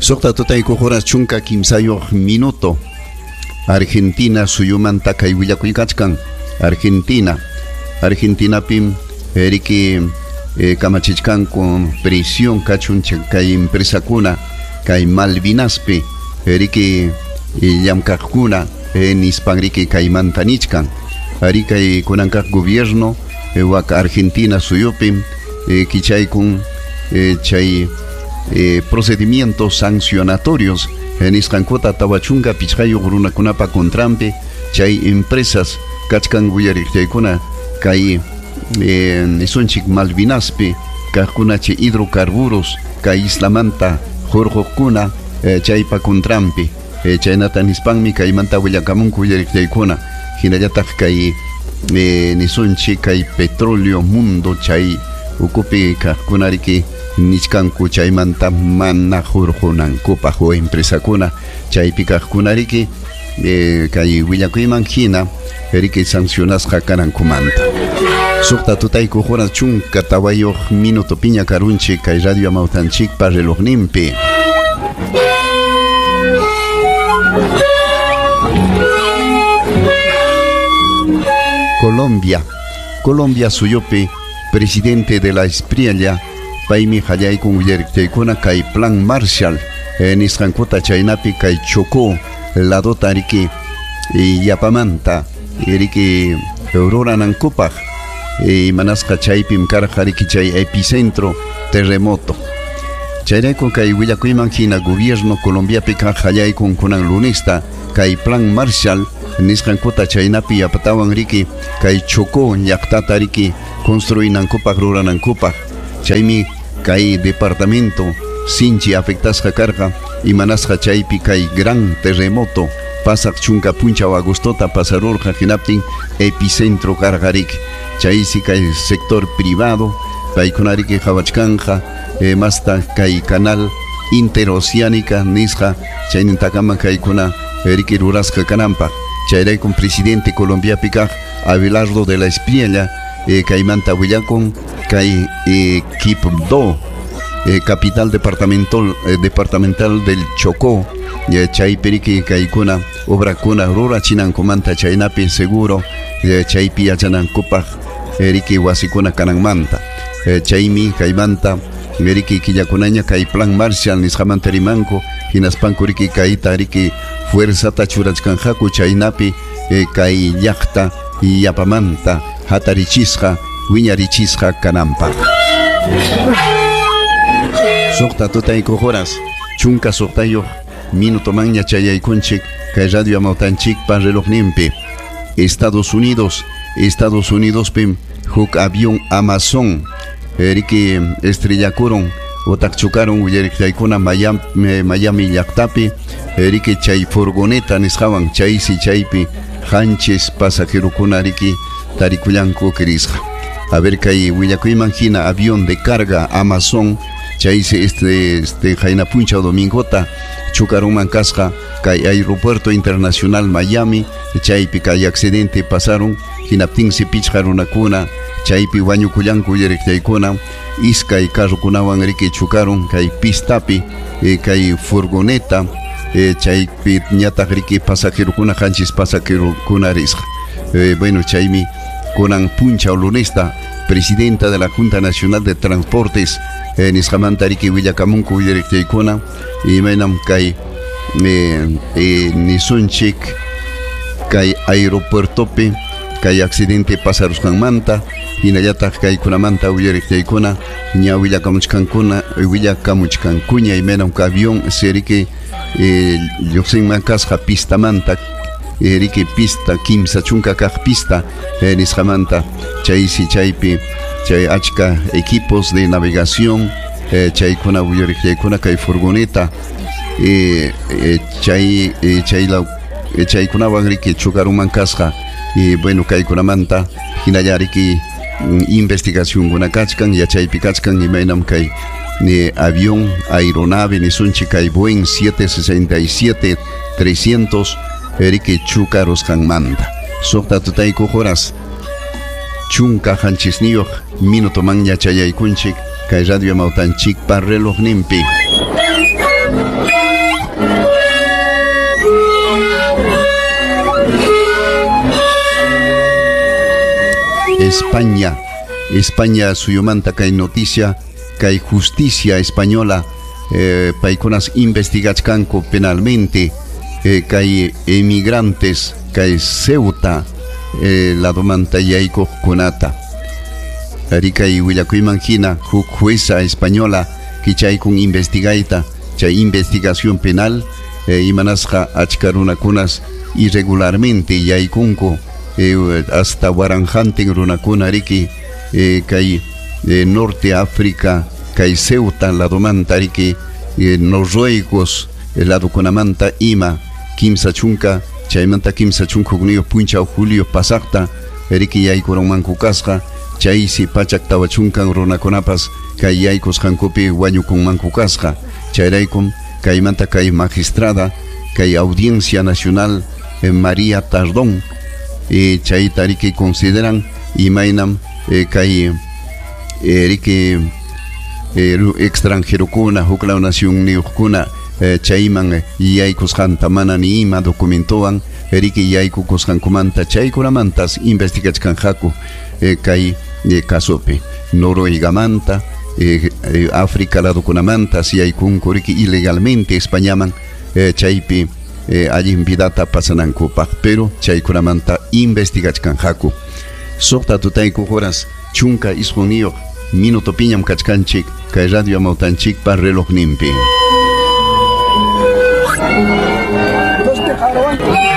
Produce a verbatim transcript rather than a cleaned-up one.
Sokta tutay kujuras chunka kimsayoq minuto. Argentina suyumanta kay willakuykachkan. Argentina. Argentina pim eriki eh, kamachichkan con prisión kachuncha kay empresa kuna kay Malvinaspi eriki eh, llamkakuna en hispanriki kay mantanichkan. Ari kay kunankak gobierno eh, wak Argentina suyupim eh, kichay kun eh, chay eh, procedimientos sancionatorios en isqankota tawachunga pichqayo runakunapa contrampe chay empresas kachkan guyariqtaykuna kay eh, nisunchik Malvinaspi kaqkuna chay hidrocarburos kay islamanta jorqoqkuna eh, chaypa contrampe eh, chaynata nispanmi kaymanta willakamunku guyariqtaykuna hinallataq kay eh, nisunchik kay petróleo mundo chay ukupi kaqkunariki nichkanku chaymanta mana jorqonankupaq o empresakuna chaypi kaqkunariki eh, kay willakuyman hina eriki sancionasqa kanankumanta. Sukta tutayku horas chunka tawayoq minuto piña karunchik kay radio amawtanchikpa relojninpi. Colombia. Colombia suyupi presidente de la Espriella paymi hallaykun willariqtaykuna kay plan Marshall en isqankota chaynapi kay Chocó ladota riki yapamanta riki ruranankupaq y manasqa chaypim karqa riki chay epicentro terremoto chayrayku kay willakuyman hina gobierno colombiapi kaq hallaykun kunan lunista kay plan Marshall nisqankota chaynapi yapatawan riki kay Chocó llaqtata riki construinankupaq ruranankupaq chaymi kay departamento sinchi afectasqa karqa y manasqa chaypi kay gran terremoto pasaq chunka puncha o agostota pasarurqa hinaptin epicentro karqa riki chaysi kay sector privado paykuna riki hawachkanja eh, masta kay canal interoceánica nisqa chaynintaqama kaykuna riki rurasqa kananpaq chayraykum presidente colombiapi kaq Abelardo de la Espriella eh, kaymanta willakun kay eh, Quibdó eh, capital departamental eh, departamental del Chocó eh, chaypi riki kaykuna obrakuna rurachinankumanta chaynapi seguro eh, chaypi yachanankupaq eh, riki wasikuna kananmanta eh, chaymi kaymanta eh, riki killakunaña kay plan Marshall nisqamanta rimanku hinaspanku riki kayta riki fuerzata churachkanjaku chaynapi eh, kay llaqta yapamanta hatarichisqa wiñarichisqa kananpaq. Sukta tutayku horas chunka suktayoq minuto manña chayaykunchik kay radio amawtanchikpa relojninpi. Estados Unidos Estados Unidos pim huk avión Amazon riki estrellakuron otaqchukaron willariqtaykuna Miami Miami llaqtapi riki chay furgoneta nisqawan chaysi chaypi hanchis pasajerukuna riki tarikullanku kirisqa. A ver kay willakuyman hina avión de carga Amazon chaysi este este hayna puncha domingota chukaronman kasqa kay aeropuerto internacional Miami chaypi kay accidente pasaron hinaptinsi pichqa runakuna chaypi wañukullanku willariqtaykuna iskay carrukunawan riki chukaron kay pistapi eh, kay furgoneta eh, chaypi ñataq riki pasajerukuna hanchis pasajerukuna risqa. Eh, bueno chaymi kunan puncha olunista presidenta de la Junta Nacional de Transportes eh, nisqamanta riki willakamunku willariqtaykuna y mainam kay eh, eh, nisunchik kay aeropuertopi kay accidente pasarusqanmanta hinallataq kaykunamanta willariqtaykuna ña willakamuchkankuna willakamuchkankuña y mainam ka avión seriki eh, lluqsinman kasqa pistamanta eh, riki pista kimsa chunka kaq pista eh, nisqamanta chaysi chaypi chay achka equipos de navegación eh, chaykuna willariqtaykuna kay furgoneta eh, eh, chay eh, chayla eh, chaykunawan riki chukaruman kasqa y bueno kaykunamanta hinalla riki mm, investigación kuna kachkan yachaypi kachkan imaynam kay ni avión aeronave nisunchi kay Boeing siete sesenta y siete trescientos riki chukarusqanmanta. Sukta tutayku horas chunka hanchisniyuq minuto manña chayaykunchik kay radio amawtanchikpa relojninpi. España, España suyumanta kay noticia, kay justicia española, eh, paikonas investigachkanko penalmente, eh, kay emigrantes, kay Ceuta, eh, la domanta yaiko kunata. Arika y Willakuymanjina, jueza española, que chay con investigaita, chay investigación penal, eh, imanasja achkarunakunas irregularmente yaikunko, eh, hasta Waranjanten runakuna riki, eh, kay eh, Norte África, kay Ceuta, la domanta riki, eh, Noruegos, el lado kunamanta ima, kimsa chunka, chaymanta kimsa chunka kunio puncha julio pasakta, riki yaikuron mankukasja, chaysi pachak tawachunkan runakunapas kay yaykos hankupi wañukun mankukasqa chayraykum kaymanta kay magistrada kay Audiencia Nacional eh, María Tardón eh, chayta riki consideran imaynam eh, kay eh, riki eh, extranjerokuna hukla nación niuqkuna eh, chayman eh, yaykos hanta mana ni ima documentowan riki yaykukos hankumanta chaykunamantas investigachkanjaku eh, kay eh, casope Noruegamanta eh, eh, África lado kunamanta si hay kunkuriki ilegalmente Españaman eh, chaypi eh, allí vidata pasanankupak pero chay kunamanta investigachkanjaku sokta tutayku horas chunka isquniyuq minuto piñam kachkanchik kay radio amawtanchik pa reloj nimpi.